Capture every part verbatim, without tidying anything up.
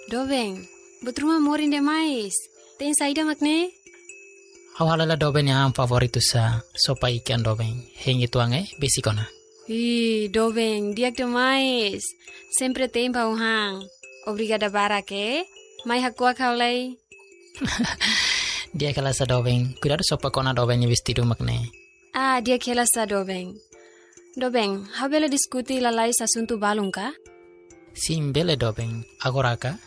Dobeng, betruma morin demais. Tem saída makne? Hawalala Dobeng yang favoritu sa sopa ikan Dobeng. Hengi tuange besikona. Ih, Dobeng, diak demais. Sempre tem pauhang. Obrigada barake. Mai hakua kaulay. Dia kala sa Dobeng. Cuidado sopa kona Dobeng yang vestido makne. Ah, dia kela sa Dobeng. Dobeng, habela diskuti lalai asunto balung ka? Sim, bele Dobeng. Agora ka?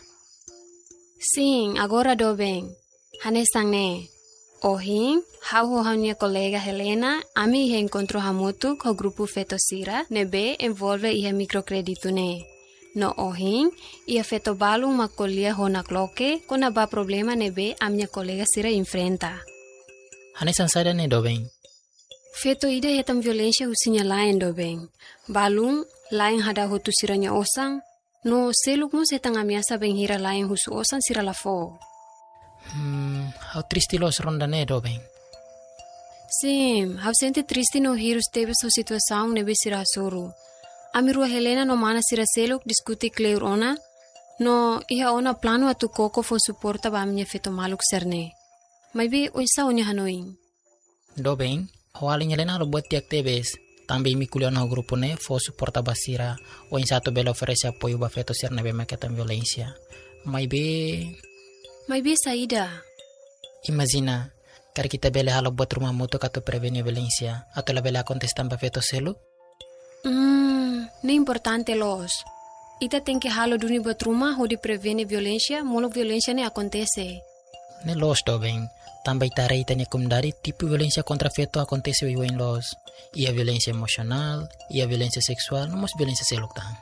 Sim, agora Dobeng. Hanesang ne. Ohin, hau ho minha colega Helena, ami ihe encontro hamutu ko grupo Fetosira, nebe envolve ihe microcredito ne. No ohin, ia feto balung makolia ho nakloke, kona ba problema nebe a minha colega Sira enfrenta. Hanesang sada ne Dobeng. Feto ida hetam violência usinya lain Dobeng. Balung, lain hada hotu siranya osang, no seluk mo setang amiasa benghira lain husu osang sira lafo. Hmm, how triste los ronda ne Dobeng. Sim, how sente triste no hirus tebe so situação nebe sira suru. Amirua Helena no mana sira seluk diskuti kleur ona, no iha ona plano atu koko fo suporta ba minha feto maluk serne. Maybe oisa onya hanoin. Dobeng, hawalin Helena lo buat tiak tebes. Tambi mi kuliah no grupo ne fo suporta basira o in satu bela oferece apoio ba feto ser nebe maketan violência. Maybe Maybe saída. Imagina, kar kita bela halo buat rumah mutu kato prevenir violência atau la bela contestan ba feto selu? Hmm, não importante los. Ita tem que halo duni buat rumah ho di prevenir violência, molo violência ne acontece. Ne los Dobeng. Também tarei tanya kumdari tipo violência contra feto acontece o em los. Ia violência emocional, ia violência sexual, não mas violência seluk tang.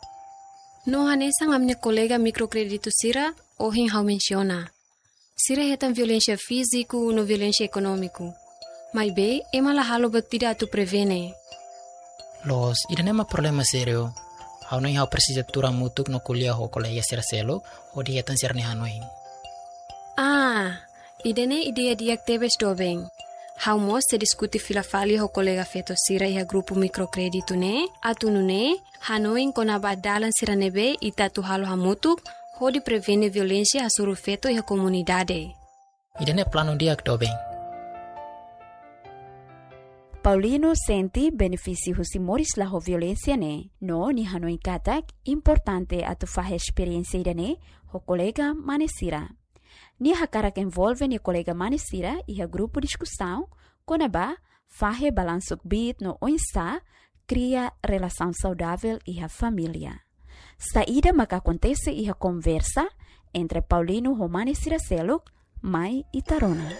No hanesang a minha colega microcredito Sira, ohin hau menciona. Sira hetam violência físico no violência econômico. Mas be, ema la halo batida tu prevene. Los, ida nema problema serio. Hau noi hau precisa tura mutuk no kuliah ho colega sira selo, o dia tan sirne hanoin. Ah, idene ideia diak tebes Dobeng. Hau mos se diskuti filafali ho colega feto Sira iha grupo microcredito ne, atunu ne, hanoin kona badalan sira nebe ita tu halo hamutuk, ho di prevene violência hasuru feto iha comunidade. Ida ne plano diak Dobeng. Paulino senti benefício husi moris la ho violência ne, no ni hanoin katak importante atu fahe experiência ida ne, ho colega manesira. Ni hakarak envolve ni colega manesira iha grupo discussão, konaba fahe balansuk bit no oinsa, cria relação saudável iha família. Saída maka acontece iha conversa entre Paulino ho manesira seluk, mai e Tarona.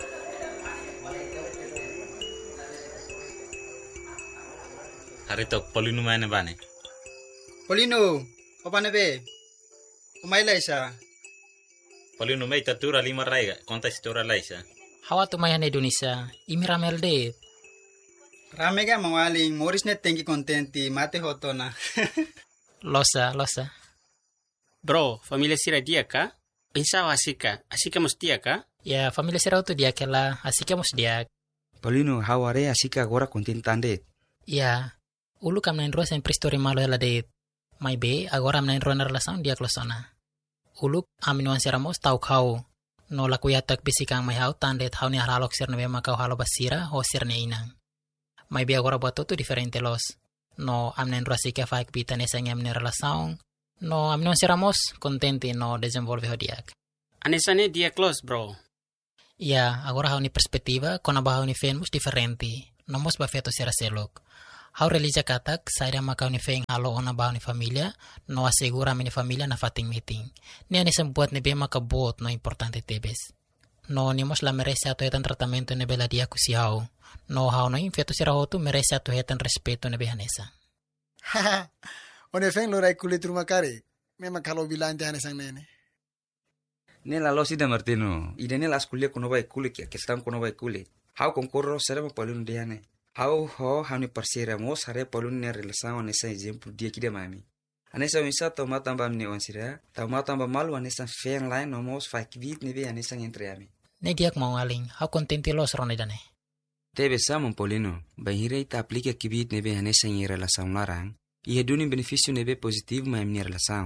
Harito Paulino mana bane? Paulino, apa nebe? Umay laisa. Paulino mai tatura lima raiga, konta istora laisa. Hawa tu mayan Indonesia, imi ramel de. Rame ka mawaling, moris net tengi kontenti, mate hoto na. Losa, losa. Bro, familia Sira dia ka? Pensava asika, asika mos dia ka? Ya, familia Sira tu dia kela, asika mos dia. Paulino, haware asika agora contentande. Ya, ulu kam nain roa sempre story malo ela de. Mai be, agora am nain roa na relação dia klosona. Uluk aminuan seramos tau kau. No la kuyatak bisikang may hau tandet hau ni haralok sir na bema kau halo basira ho sir na inang. May be agora buat tu diferente los. No amnen rasi ka faik bitan esa ngam ni relação. No aminuan seramos contente no desenvolve ho diak. Anesane dia close, bro. Ya, agora hau ni perspektiva kona ba hau ni famous diferente. Nomos ba feto sira selok. Hau relija katak, saira makau ni feng halo ona bao ni familia, no asegura mi ni familia na fating meeting. Ni ani sembuat ni bema ka bot no importante tebes. No ni mos la merece ato hetan tratamento ni bela dia ku si hau. No hau no infeto sira hotu merece ato hetan respeto ni behanesa. Haha, one feng lo rai kulit rumah kare. Memang kalau bilang jangan sang nene. Nela lo sida Martino, ida nela askulia kono bai kulit ya, kestam kono bai kulit. Hau concorro seremos Paulino diane. Hau ho hani parceramos hare Paulino ne relação nessa exemplo dia que de mami. Anessa misa toma tamba mne onsira, toma tamba malu anessa fen line nomos fak vit nebe anessa entre ami. Ne diak mau aling, hau contente los ronedane. Tebe samon Paulino, bahire ita aplica kibit nebe anessa em relação larang, e redune benefício nebe positivo ma mne relação.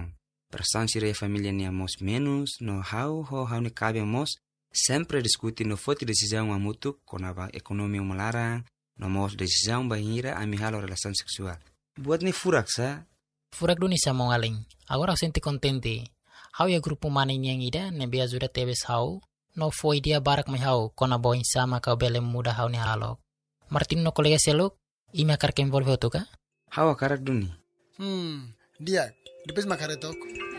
Pressão sira família nia mos menos, no how ho how ni cabe mos, sempre discutir no foto decisão amutu, konaba ekonomi melarang, no mos decisão bahira amihalo relação seksual. Buat ni furak sa? Furak duni sa mongaling. Agora senti contente. How ya grupo mana yang ida nebe ajuda tebes how, no foi dia barak mai how, kona boin sama kau bele muda how ni halok. Martin no kolega seluk, ime akar ke envolve otuka? How akarak duni? Hmm, dia, depois makaretok.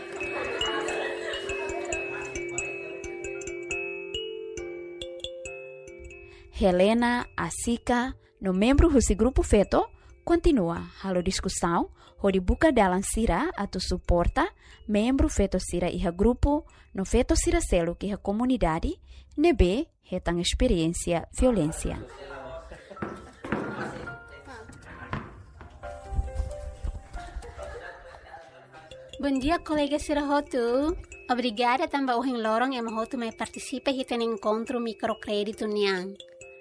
Helena, Asika, no membro desse grupo feto, continua a discussão, onde buka dalam sira atau suporta membro feto sira iha grupo, no feto sira selo que iha comunidade, nebe hetang experiência violência. Bom dia, colega Sira Hotu. Obrigada também ao lorong yang Hotu me participa e tem encontro microcrédito niang.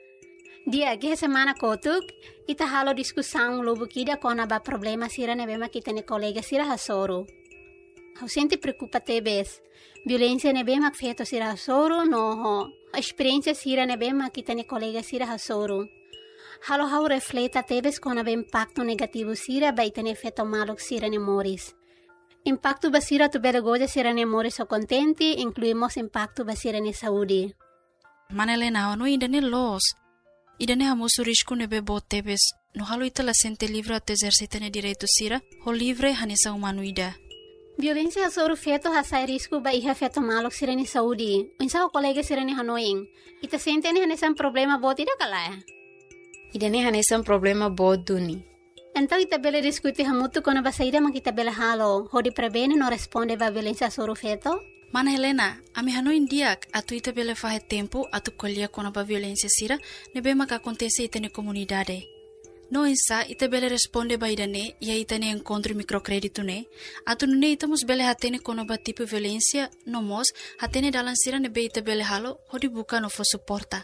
Dia que semana kotuk ita halo discussão lobo kida kona ba problema sira ne bema kita ne colega sira hasoro. Hau sente preocupa tebes. Violência ne bema feto sira hasoro no ho. A experiência sira ne bema kita ne colega sira hasoro. Halo hau refleta tebes kona ba impacto negativo sira ba ita ne feto malok sira ne moris. Impacto basira tu belagoja sira ne moris o contenti, incluímos impacto basira ne saúde. Manelena, no ainda ne los. Idane hamosu risco nebe botebes, no halo ita la sente livre ato exercita ne direito sira, ho livre hanesa humano ida. Violência sobre feto hasai risco ba iha feto malok sira ne saúde. Unsa o colega sira ne hanoing. Ita sente ne hanesa problema bot ida kalaya. Idane hanesa problema bot duni. Então ita bela discutir hamutu kona basaida mak ita bela halo, ho di prebene no responde ba violência sobre feto. Mana Helena, ami hano indiak atu ita bele fahe tempo atu colher kona ba violência sira, nebe mak acontece ita ne comunidade. No insa ita bele responde ba idane, ia ita ne encontro microcrédito ne, atu nune ita mus bele hatene kona ba tipo violência, no mos, hatene dalan sira nebe ita bele halo, ho di buka no fo suporta.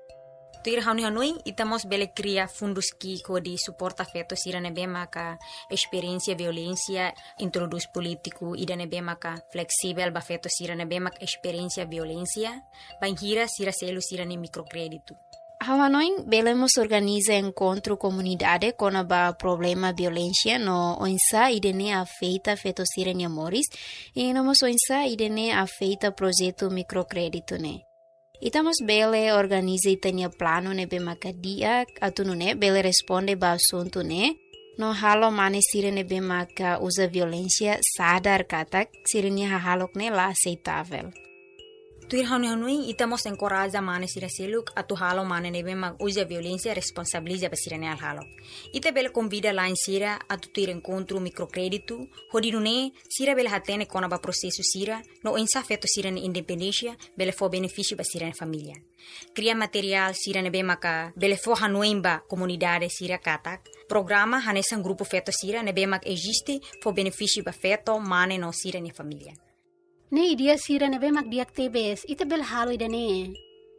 Tuir hauni hanoi itamos bele cria fundos que kodi suporta feto sira nebe maka experiência violência introduz político ida nebe maka flexível ba feto sira nebe maka experiência violência banhira sira selo sira ne microcrédito. Hanoi belemos organiza encontro comunidade com a problema violência no onsa idene afeita feto sira ne amoris e nomos onsa idene afeita projeto microcrédito ne. Itamos bele organiza itania plano ne be makadia atunu ne bele responde ba assunto ne no halo mane sire ne be maka usa violência sadar katak sire ne halok ne la aceitável. Tuir hanui hanui itamos encoraja mane sira seluk atu halo mane ne be mak usa violência responsabiliza ba sire ne al halo. Ite bele convida lá em sira atu tuir encontro microcrédito hodinu ne sira bele hatene kona ba processo sira no insa feto sira ne independência bele fo benefício ba sira ne família. Cria material sira ne be maka bele fo hanui ba comunidade sira katak. Programa hanesan grupo feto sira ne be mak existe fo benefício ba feto mane no sira ne família. Ne idia sira nebe mak diak tebes, ita bel halo idane.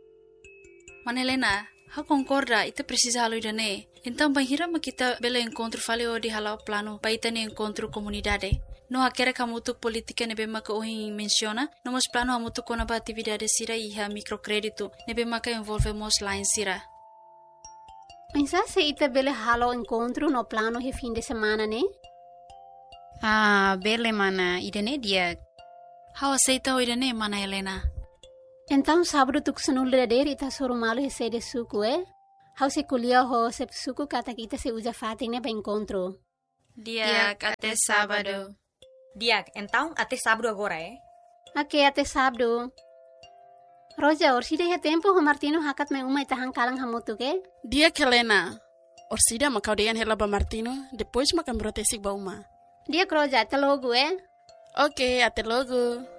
Manelena, ha concorda, ita precisa halo idane. Então banhira mak kita bela encontro faleo di halau plano, pa ita ne encontro comunidade. No hakere kamutu politika nebe mak ohin menciona, nomos plano hamutu kona ba atividade sira iha microcrédito, nebe mak envolvemos lá em sira. Pensa se ita bele halo encontro no plano he fin de semana ne? Ah, bele mana, idane diak. How aceita o idane, mana Helena? Então sábado tu kusanul dader ita soro malo he sede suku eh? How se kulia ho se suku kata kita se usa fating ne ba encontro. Diak até sábado. Diak, então até sábado agora eh? Ok, até sábado. Roja, orsida he tempo ho Martino hakat me uma itahang kalang hamutu ke? Diak Helena. Orsida makau deyan hela ba Martino, depois makam brotesik ba uma. Diak Roja, até logo eh? Ok, até logo.